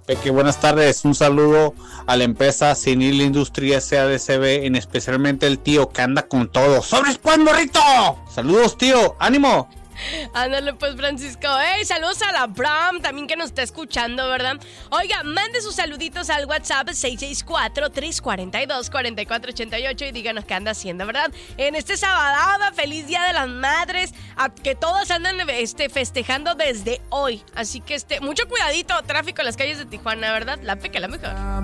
Peque, buenas tardes. Un saludo a la empresa Senil Industria SADCB, en especialmente el tío que anda con todo. ¡Sobres pues, morrito! Saludos, tío. ¡Ánimo! Ándale pues, Francisco. Saludos a la Bram, también que nos está escuchando, ¿verdad? Oiga, mande sus saluditos al WhatsApp 664-342-4488 y díganos qué anda haciendo, ¿verdad? En este sabadaba, feliz Día de las Madres, a que todos andan festejando desde hoy. Así que mucho cuidadito, tráfico en las calles de Tijuana, ¿verdad? La Peque, la mejor.